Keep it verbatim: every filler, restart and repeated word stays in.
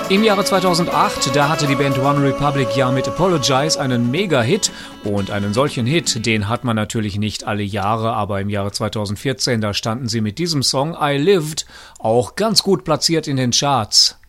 Im Jahre zweitausendacht, da hatte die Band One Republic ja mit Apologize einen Mega-Hit. Und einen solchen Hit, den hat man natürlich nicht alle Jahre, aber im Jahre zweitausendvierzehn, da standen sie mit diesem Song I Lived auch ganz gut platziert in den Charts.